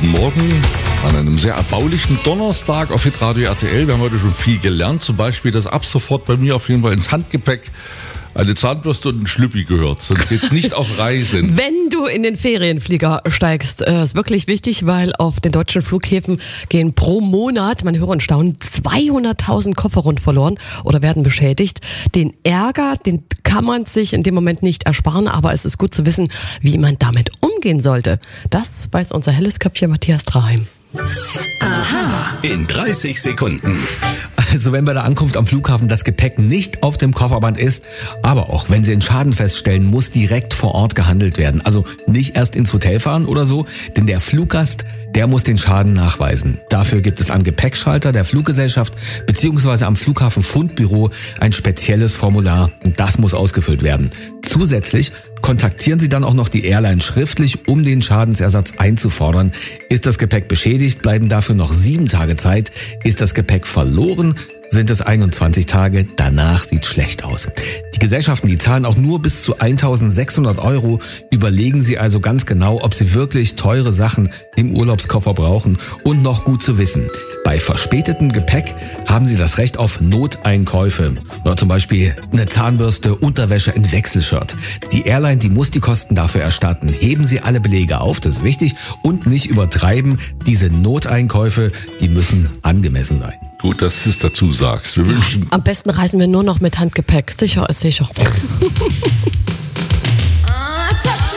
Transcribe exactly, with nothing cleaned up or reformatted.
guten Morgen an einem sehr erbaulichen Donnerstag auf Hitradio R T L. Wir haben heute schon viel gelernt, zum Beispiel, dass ab sofort bei mir auf jeden Fall ins Handgepäck eine Zahnbürste und ein Schlüppi gehört, sonst geht's nicht auf Reisen. Wenn du in den Ferienflieger steigst, äh, ist wirklich wichtig, weil auf den deutschen Flughäfen gehen pro Monat, man höre und staunen, zweihunderttausend Koffer rund verloren oder werden beschädigt. Den Ärger, den kann man sich in dem Moment nicht ersparen, aber es ist gut zu wissen, wie man damit umgehen sollte. Das weiß unser helles Köpfchen Matthias Traheim. Aha, in dreißig Sekunden. Also wenn bei der Ankunft am Flughafen das Gepäck nicht auf dem Kofferband ist, aber auch wenn Sie einen Schaden feststellen, muss direkt vor Ort gehandelt werden. Also nicht erst ins Hotel fahren oder so, denn der Fluggast, der muss den Schaden nachweisen. Dafür gibt es am Gepäckschalter der Fluggesellschaft bzw. am Flughafen Fundbüro ein spezielles Formular und das muss ausgefüllt werden. Zusätzlich kontaktieren Sie dann auch noch die Airline schriftlich, um den Schadensersatz einzufordern. Ist das Gepäck beschädigt, bleiben dafür noch sieben Tage Zeit. Ist das Gepäck verloren, sind es einundzwanzig Tage. Danach sieht's schlecht aus. Die Gesellschaften, die zahlen auch nur bis zu eintausendsechshundert Euro. Überlegen Sie also ganz genau, ob Sie wirklich teure Sachen im Urlaubskoffer brauchen. Und noch gut zu wissen, bei verspätetem Gepäck haben Sie das Recht auf Noteinkäufe. Oder zum Beispiel eine Zahnbürste, Unterwäsche, ein Wechselshirt. Die Airline, die muss die Kosten dafür erstatten. Heben Sie alle Belege auf, das ist wichtig. Und nicht übertreiben. Diese Noteinkäufe, die müssen angemessen sein. Gut, dass du es dazu sagst. Wir wünschen. Am besten reisen wir nur noch mit Handgepäck. Sicher ist sicher. Ah, touch